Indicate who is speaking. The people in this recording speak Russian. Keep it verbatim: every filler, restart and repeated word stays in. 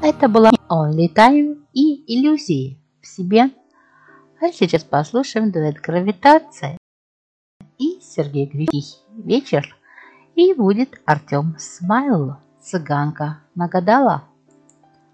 Speaker 1: Это была Only Time и иллюзии в себе. А сейчас послушаем дуэт «Гравитация» и Сергей Гриф «Вечер». И будет Артем Смайл, цыганка нагадала.